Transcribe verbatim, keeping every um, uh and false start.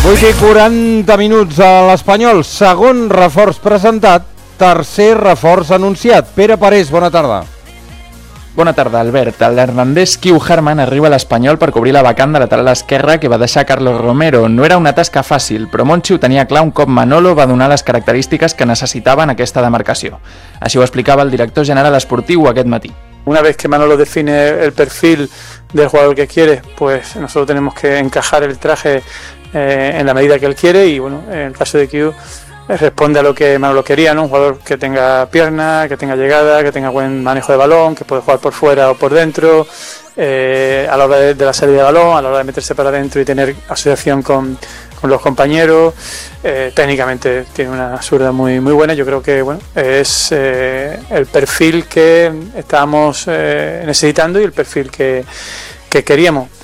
vuit i quaranta minuts a l'Espanyol. Segon reforç presentat, tercer reforç anunciat. Pere Parés, bona tarda. Bona tarda, Albert. L'Hernandez Kiu Harman arriba a l'Espanyol per cobrir la vacant de lateral esquerra que va deixar Carlos Romero. No era una tasca fàcil, però Monchi ho tenia clar un cop Manolo va donar les característiques que necessitaven aquesta demarcació. Així ho explicava el director general esportiu aquest matí. Una vez que Manolo define el perfil del jugador que quiere, pues nosotros tenemos que encajar el traje eh, en la medida que él quiere y bueno, en el caso de Kiu responde a lo que Manolo quería, ¿no? Un jugador que tenga pierna, que tenga llegada, que tenga buen manejo de balón, que puede jugar por fuera o por dentro, eh, a la hora de, de la salida de balón, a la hora de meterse para adentro y tener asociación con, con los compañeros. Eh, técnicamente tiene una zurda muy, muy buena. Yo creo que bueno, es eh, el perfil que estábamos eh, necesitando y el perfil que, que queríamos.